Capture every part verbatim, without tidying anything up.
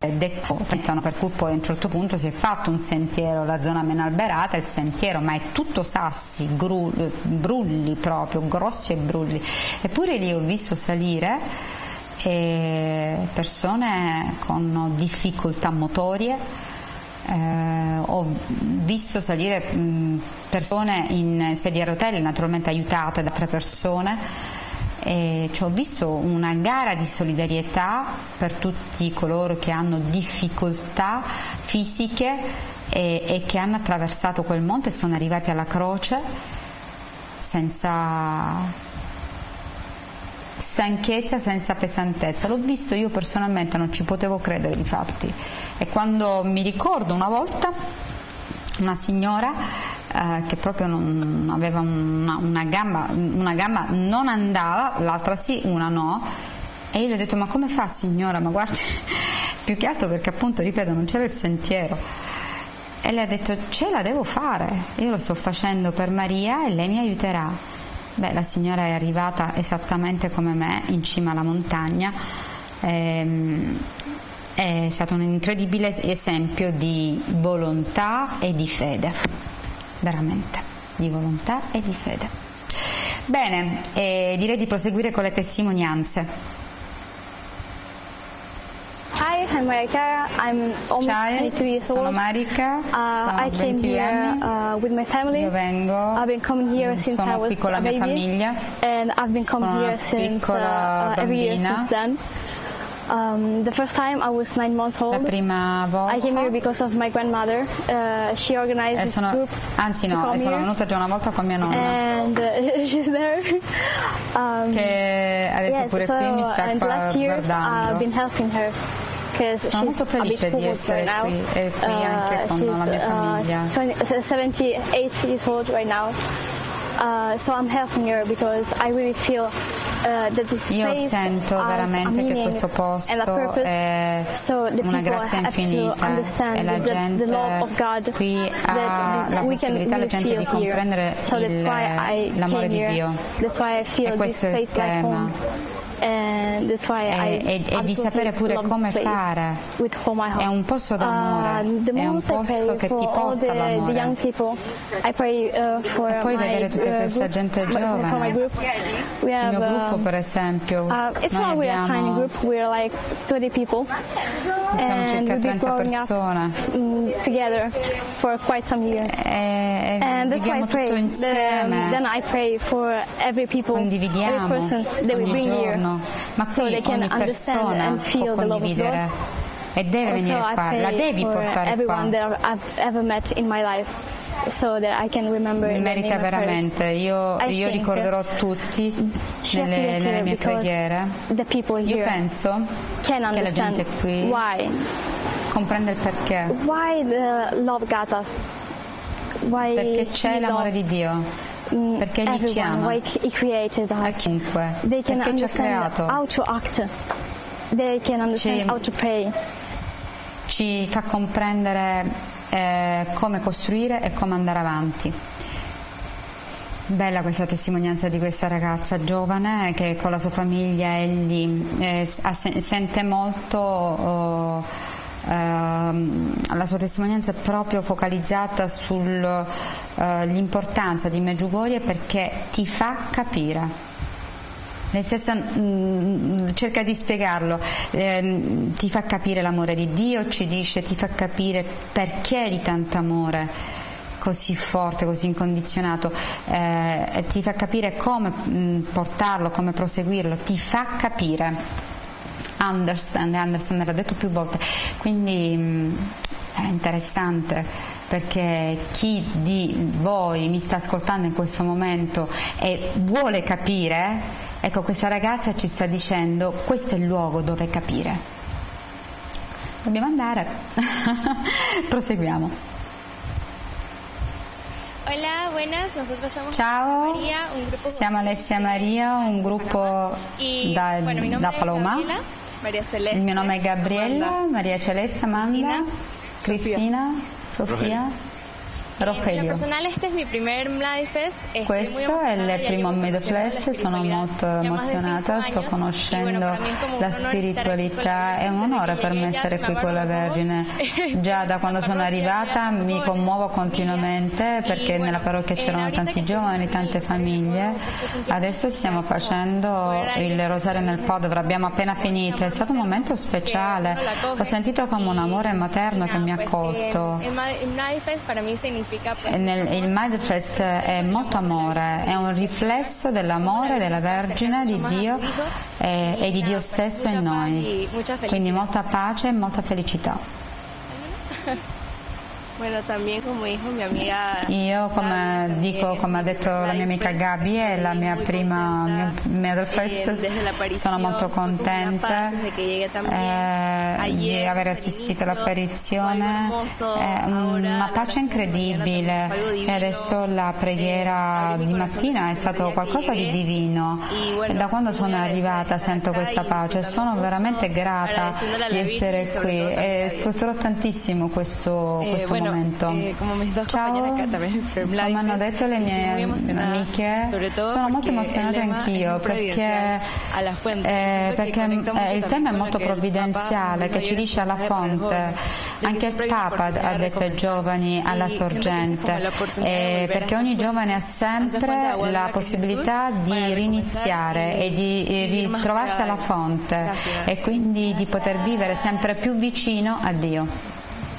detto, per cui poi a un certo punto si è fatto un sentiero, la zona meno alberata, il sentiero, ma è tutto sassi, gru, brulli proprio, grossi e brulli. Eppure lì ho visto salire eh, persone con difficoltà motorie, eh, ho visto salire mh, persone in sedia a rotelle, naturalmente aiutate da altre persone. E ci ho visto una gara di solidarietà per tutti coloro che hanno difficoltà fisiche e, e che hanno attraversato quel monte e sono arrivati alla croce senza stanchezza, senza pesantezza. L'ho visto io personalmente, non ci potevo credere difatti. E quando mi ricordo una volta una signora eh, che proprio non aveva una, una gamba, una gamba non andava, l'altra sì, una no, e io gli ho detto: ma come fa signora? Ma guardi, più che altro perché appunto, ripeto, non c'era il sentiero. E lei ha detto: ce la devo fare, io lo sto facendo per Maria e lei mi aiuterà. Beh, la signora è arrivata esattamente come me in cima alla montagna. ehm, È stato un incredibile esempio di volontà e di fede, veramente, di volontà e di fede. Bene, eh, direi di proseguire con le testimonianze. Hi, I'm Marika. I'm almost Ciao, twenty-two years sono old. Marika, Uh, sono I came ventidue here anni. uh, with my family. Io vengo, I've been coming here since I sono was qui con la a mia baby, famiglia, and I've been coming con una here since piccola uh, every year bambina. since then. Um, the first time I was nine months La old. prima volta I came here because of my grandmother. Uh, she organizes eh, sono, groups. anzi to no, come sono here. venuta già una volta con mia nonna, And uh, she's there. um, che adesso yes, pure so, qui mi sta and qua last year guardando. I've been helping her. Sono molto felice di essere right qui e qui uh, anche con la mia famiglia. Uh, twenty, seventy-eight years old right now. Uh, so I'm helping her because I really feel uh, that this Io place sento has veramente a che questo posto è so una grazia infinita e la the, gente the qui ha la possibilità, la gente di comprendere so l'amore di Dio. E questo è il tema. And that's why e, I e, e di sapere pure come fare. È un posto d'amore, uh, è un posto che ti porta all'amore. Uh, E poi vedere tutta questa gente giovane. Group. Il mio gruppo, per esempio, uh, it's noi not abbiamo, a tiny group. We're like thirty people. Siamo circa trenta persone. Together for quite some years. E, and that's viviamo why I pray. tutto insieme. Then I pray for every people, Condividiamo every person that we ogni bring giorno. here. Ma qui So ogni persona può condividere e deve venire qua, la devi portare qua. So that I can remember merita veramente. Io, io ricorderò tutti nelle, nelle mie preghiere. Io penso che la gente qui comprenda il perché. Perché c'è l'amore di Dio. Perché Egli ci ama a chiunque, perché ci ha creato, ci, ci fa comprendere eh, come costruire e come andare avanti. Bella questa testimonianza di questa ragazza giovane che con la sua famiglia egli eh, sente molto oh, la sua testimonianza è proprio focalizzata sull'importanza uh, di Medjugorje, perché ti fa capire. Lei stessa mh, cerca di spiegarlo, eh, ti fa capire l'amore di Dio, ci dice, ti fa capire perché di tanto amore così forte, così incondizionato, eh, ti fa capire come mh, portarlo, come proseguirlo, ti fa capire. Understand, understand, l'ha detto più volte, quindi mh, è interessante, perché chi di voi mi sta ascoltando in questo momento e vuole capire, ecco, questa ragazza ci sta dicendo: questo è il luogo dove capire. Dobbiamo andare. Proseguiamo. Hola, buenas, nosotros somos Ciao, Maria, un gruppo siamo Alessia Maria, un gruppo y, da, bueno, da Paloma. Maria Celeste, il mio nome è Gabriella, Amanda, Maria Celeste, Amanda, Cristina, Sofia. Rogelio. En lo personal, este es mi primer Mladifest. Estoy muy Questo è emocionada, il ya primo llevo Medifest, conociendo la sono molto espiritualidad ya más de cinco emozionata, sto años, conoscendo y bueno, para mí es como la un honor estar aquí con la spiritualità, è un onore per me essere qui con la Vergine. Già da quando sono arrivata mi commuovo continuamente perché nella parrocchia c'erano tanti giovani, tante famiglie. Adesso stiamo facendo il Rosario nel Po, dove abbiamo appena finito, è stato un momento speciale, ho sentito come un amore materno che mi ha accolto. El Mladifest para mí significa Nel, il Mladifest è molto amore, è un riflesso dell'amore della Vergine, di Dio e, e di Dio stesso in noi, quindi molta pace e molta felicità. Bueno, también como dijo mi amiga, Io, come dico, come ha detto la mia amica Gabi, è la mia prima Medifest, sono molto contenta eh, di aver assistito all'apparizione, è una pace incredibile e adesso la preghiera di mattina è stato qualcosa di divino e da quando sono arrivata sento questa pace, sono veramente grata di essere qui e sfrutterò tantissimo questo, questo momento. Eh, come mis dos Ciao, compañeras acá también, per come hanno detto le mie amiche, sono molto emozionata anch'io perché, eh, perché eh, il tema è molto provvidenziale che ci dice alla fonte, anche il Papa ha detto ai giovani alla sorgente, eh, perché ogni giovane ha sempre la possibilità di riniziare e di ritrovarsi alla fonte e quindi di poter vivere sempre più vicino a Dio.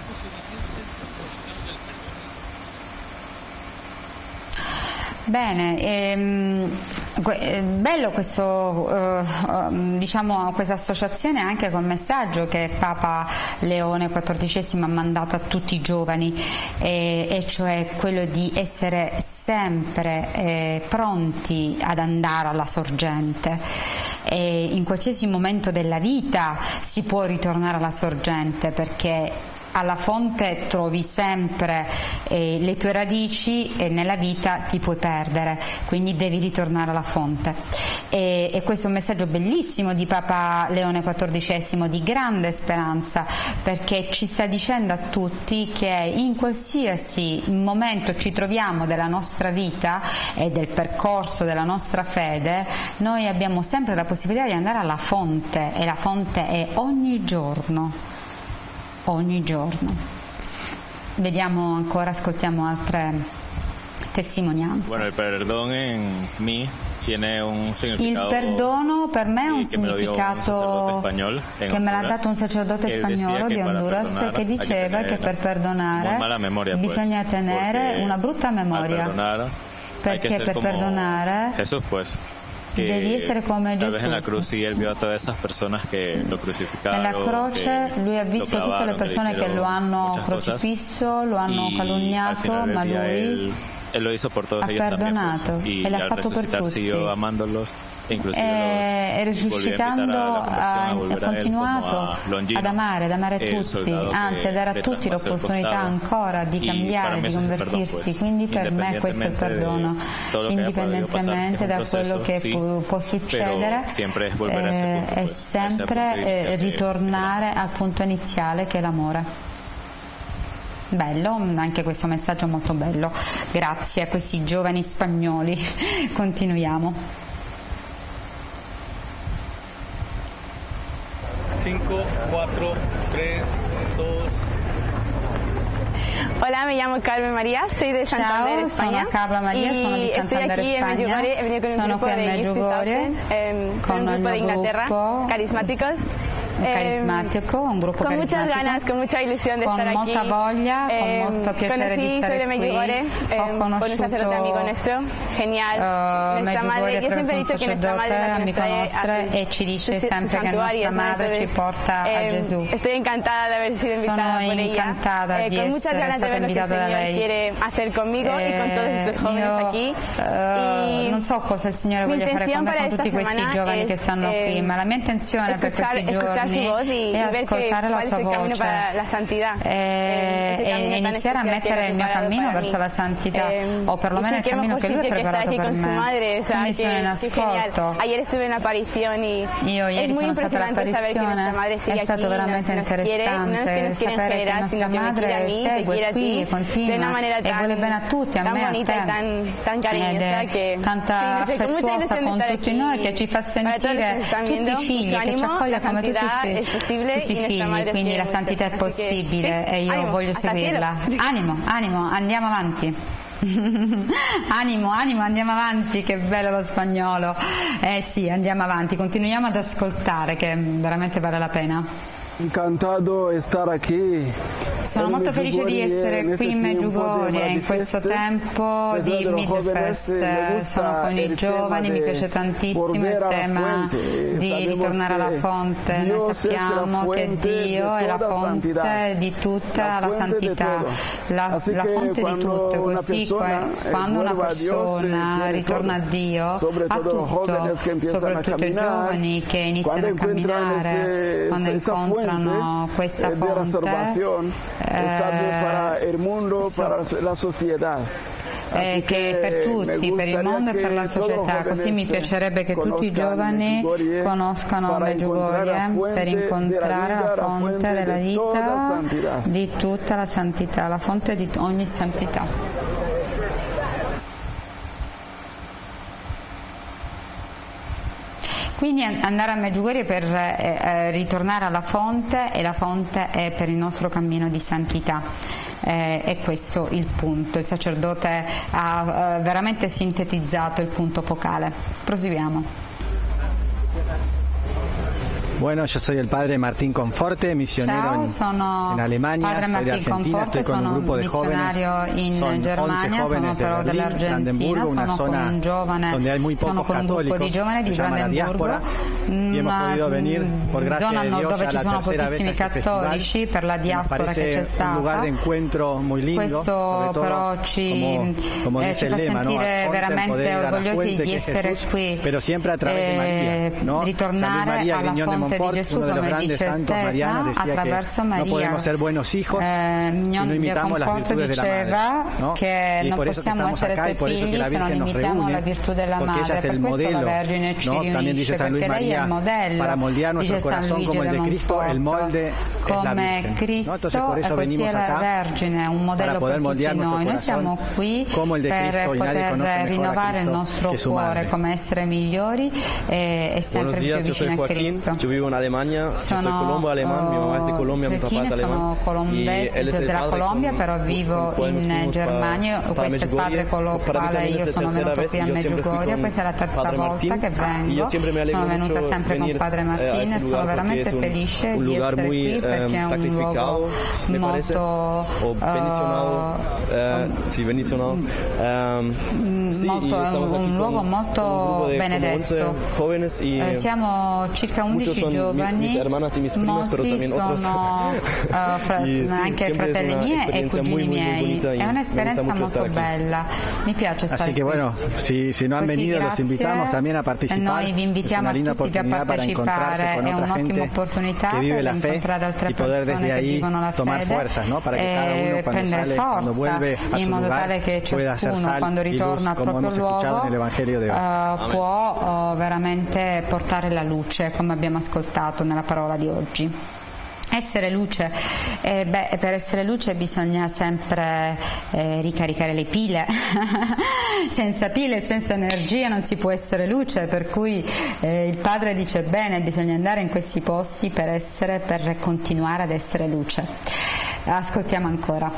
Bene, ehm, bello questo, eh, diciamo, questa associazione anche col messaggio che Papa Leone quattordicesimo ha mandato a tutti i giovani, eh, e cioè quello di essere sempre eh, pronti ad andare alla sorgente. E in qualsiasi momento della vita si può ritornare alla sorgente perché alla fonte trovi sempre eh, le tue radici e nella vita ti puoi perdere, quindi devi ritornare alla fonte. E, e questo è un messaggio bellissimo di Papa Leone quattordicesimo, di grande speranza, perché ci sta dicendo a tutti che in qualsiasi momento ci troviamo della nostra vita e del percorso della nostra fede, noi abbiamo sempre la possibilità di andare alla fonte e la fonte è ogni giorno. Ogni giorno. Vediamo ancora, ascoltiamo altre testimonianze. Bueno, el perdón en mí tiene un significato. Il perdono per me ha un significato un che me l'ha dato un sacerdote spagnolo di Honduras che diceva che per perdonare memoria, bisogna pues, tenere una brutta memoria, perché per perdonare Jesús, pues, devi essere come Gesù. Nella croce lui ha visto tutte le persone che lo hanno crocifisso, lo hanno calunniato, ma lui ha perdonato e l'ha fatto per tutti. E risuscitando ha continuato ad amare, ad amare tutti, anzi a dare a tutti l'opportunità ancora di cambiare, di convertirsi. Quindi per me questo è il perdono, indipendentemente da quello che può, può succedere, eh, è sempre eh, ritornare al punto iniziale che è l'amore. Bello, anche questo messaggio molto bello, grazie a questi giovani spagnoli. Continuiamo. cinco, cuatro, tres, dos. Hola, me llamo Carmen María, soy de Santander, Ciao, España. sono Carla Maria, sono di Santander, Spagna. Sono qui a Medjugorje con il mio gruppo carismáticos. carismatico, un gruppo con carismatico muchas ganas, con mucha ilusión de con estar molta aquí. voglia, eh, con molto piacere di stare qui. Medjugorje, eh, ho conosciuto con un sacerdote amigo nuestro, genial. Uh, Medjugorje attraverso un sacerdote amico nostro e ci dice sempre che nostra madre ci porta a Gesù. Estoy encantada de haber sido invitada Sono por incantata ella. di Eh, con muchas essere ganas de stata ver lo que el invitata da Señor lei. quiere hacer conmigo Eh, y con todos estos jóvenes io, aquí. Uh, Y non so cosa il Signore voglia fare con me, con tutti questi giovani che stanno qui, ma la mia intenzione per questi giorni giorni e ascoltare la sua voce e, e iniziare a mettere il mio cammino verso la santità, o perlomeno il cammino che lui ha preparato per me. Quindi sono in ascolto. Io ieri sono stata all'apparizione, è stato veramente interessante sapere che nostra madre segue qui, continua e vuole bene a tutti, a me, a te, ed è tanta affettuosa con tutti noi, che ci fa sentire tutti figli, che ci accoglie come tutti i figli, tutti figli, quindi la santità è possibile e io voglio seguirla. Animo, animo, andiamo avanti. Animo, animo, andiamo avanti, che bello lo spagnolo. Eh sì, andiamo avanti, continuiamo ad ascoltare, che veramente vale la pena. Encantato di stare qui. Sono molto felice di essere qui in Medjugorje in questo tempo di Midfest. Sono con i giovani, mi piace tantissimo il tema di ritornare alla fonte. Noi sappiamo che Dio è la fonte di tutta la santità, la, la fonte di tutto, così quando una persona ritorna a Dio ha tutto, soprattutto i giovani che iniziano a camminare, quando incontrano questa fonte, eh, eh, che è per tutti, per il mondo e per la società. Così mi piacerebbe che tutti i giovani conoscano Medjugorje per incontrare la fonte della vita, di tutta la santità, la fonte di ogni santità. Quindi andare a Medjugorje per eh, ritornare alla fonte, e la fonte è per il nostro cammino di santità. Eh, è questo il punto. Il sacerdote ha eh, veramente sintetizzato il punto focale. Proseguiamo. Bueno, yo soy el padre Martín Conforte, misionero Ciao, en, en Alemania, padre soy de Martín Argentina, Conforte, estoy con un grupo de jóvenes, in Germania, sono però dell'Argentina, sono con un giovane, sono con un gruppo di giovani di Brandenburgo, una zona dove ci sono pochissimi cattolici per la diaspora che c'è stata. Questo però ci, eh, ci fa sentire veramente orgogliosi di essere qui, e ritornare alla fonte di Gesù, come dice il tema, attraverso Maria. Eh, Mignon Conforto diceva che non possiamo essere suoi figli se non imitiamo la virtù della madre. Per questo la Vergine ci riunisce, perché lei è il modello, dice San Luigi de Montfort, come Cristo, e così è la Vergine, un modello per tutti noi. Noi siamo qui per poter rinnovare il nostro cuore, come essere migliori e, e sempre più vicini a Cristo. Yo vivo en Alemania, sono, yo soy colombo alemán, mi mamá es de Colombia, mi papá es alemán. Sono colombese della Colombia, con, però vivo in Germania. Questo è il padre con il quale io sono venuto qui a Medjugorje, questa è la terza volta che vengo. Sono venuta sempre con padre Martin e sono veramente felice di essere qui, perché è un luogo molto un luogo molto benedetto. Siamo circa undici giovani, molti sono uh, fra, anche fratelli miei e cugini miei. È un'esperienza molto bella, mi piace stare Así que qui. Bueno, si, si no han Così, venido, los invitamos también a participar. Noi vi invitiamo a tutti a partecipare, è un'ottima opportunità per incontrare altre persone che vivono la fede, fuerzas, ¿no? Para que cada uno, e prendere sale, forza in modo lugar, tale che ciascuno, quando ritorna al proprio luogo, uh, può uh, veramente portare la luce, come abbiamo ascoltato nella parola di oggi. Essere luce, eh, beh, per essere luce bisogna sempre eh, ricaricare le pile. Senza pile e senza energia non si può essere luce, per cui eh, il padre dice bene, bisogna andare in questi posti per essere, per continuare ad essere luce. Ascoltiamo ancora.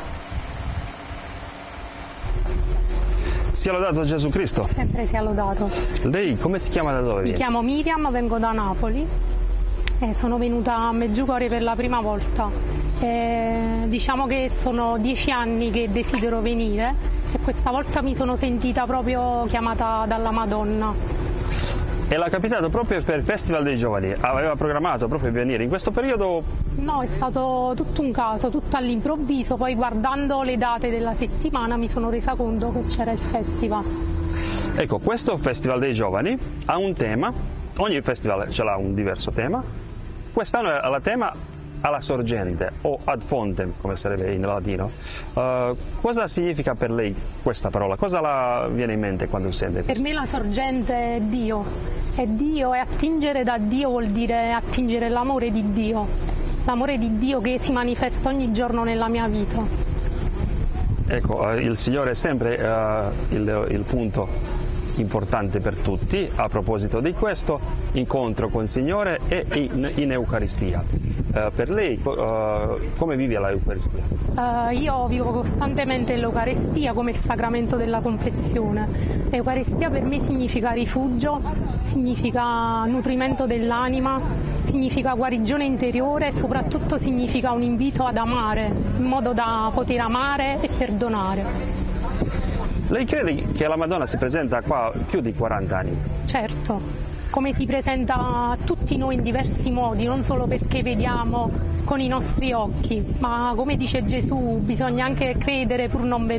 Sia lodato Gesù Cristo. Sempre sia lodato. Lei come si chiama, da dove viene? Mi chiamo Miriam, vengo da Napoli e sono venuta a Medjugorje per la prima volta. E diciamo che sono dieci anni che desidero venire e questa volta mi sono sentita proprio chiamata dalla Madonna. E l'ha capitato proprio per il Festival dei Giovani? Aveva programmato proprio di venire in questo periodo? No, è stato tutto un caso, tutto all'improvviso, poi guardando le date della settimana mi sono resa conto che c'era il festival. Ecco, questo Festival dei Giovani ha un tema, ogni festival ce l'ha un diverso tema, quest'anno è alla tema alla sorgente o ad fontem, come sarebbe in latino. Uh, cosa significa per lei questa parola? Cosa la viene in mente quando sente questo? Per me la sorgente è Dio, è Dio, e attingere da Dio vuol dire attingere l'amore di Dio, l'amore di Dio che si manifesta ogni giorno nella mia vita. Ecco, il Signore è sempre uh, il, il punto importante per tutti. A proposito di questo, incontro con il Signore e in, in Eucaristia. Uh, per lei uh, come vive la Eucaristia? Uh, io vivo costantemente l'Eucaristia come il sacramento della confessione. L'Eucaristia per me significa rifugio, significa nutrimento dell'anima, significa guarigione interiore e soprattutto significa un invito ad amare, in modo da poter amare e perdonare. Lei crede che la Madonna si presenta qua più di quaranta anni? Certo, come si presenta a tutti noi in diversi modi, non solo perché vediamo con i nostri occhi, ma come dice Gesù, bisogna anche credere pur non vedere.